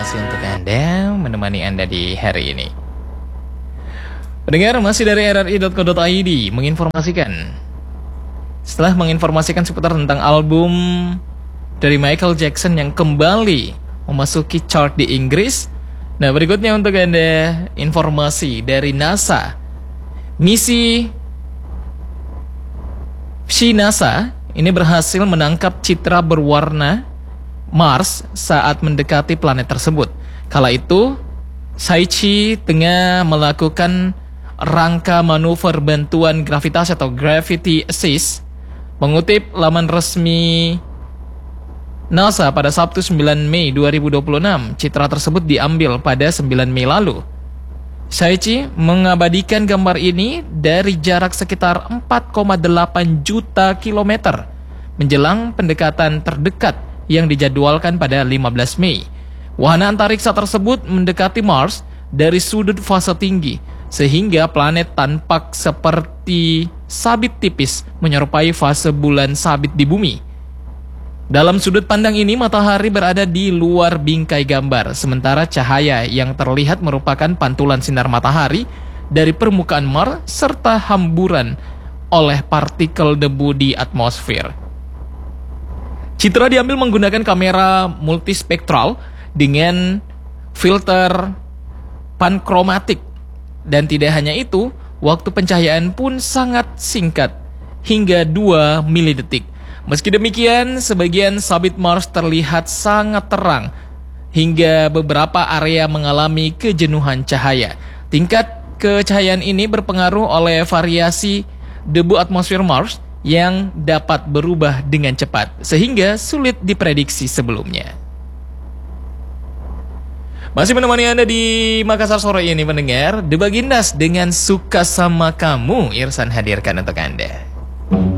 kasih untuk Anda menemani Anda di hari ini. Pendengar, masih dari rri.co.id menginformasikan. Setelah menginformasikan seputar tentang album dari Michael Jackson yang kembali memasuki chart di Inggris, nah berikutnya untuk Anda informasi dari NASA. Misi NASA ini berhasil menangkap citra berwarna Mars saat mendekati planet tersebut. Kala itu, Saichi tengah melakukan rangka manuver bantuan gravitasi atau gravity assist. Mengutip laman resmi NASA pada Sabtu 9 Mei 2026, citra tersebut diambil pada 9 Mei lalu. Saichi mengabadikan gambar ini dari jarak sekitar 4,8 juta kilometer menjelang pendekatan terdekat yang dijadwalkan pada 15 Mei. Wahana antariksa tersebut mendekati Mars dari sudut fase tinggi, sehingga planet tampak seperti sabit tipis menyerupai fase bulan sabit di bumi. Dalam sudut pandang ini, matahari berada di luar bingkai gambar, sementara cahaya yang terlihat merupakan pantulan sinar matahari dari permukaan Mars serta hamburan oleh partikel debu di atmosfer. Citra diambil menggunakan kamera multispektral dengan filter pankromatik. Dan tidak hanya itu, waktu pencahayaan pun sangat singkat, hingga 2 milidetik. Meski demikian, sebagian sabit Mars terlihat sangat terang, hingga beberapa area mengalami kejenuhan cahaya. Tingkat kecahayaan ini berpengaruh oleh variasi debu atmosfer Mars yang dapat berubah dengan cepat, sehingga sulit diprediksi sebelumnya. Masih menemani Anda di Makassar sore ini, mendengar The Bagindas dengan Suka Sama Kamu, Irsan hadirkan untuk Anda.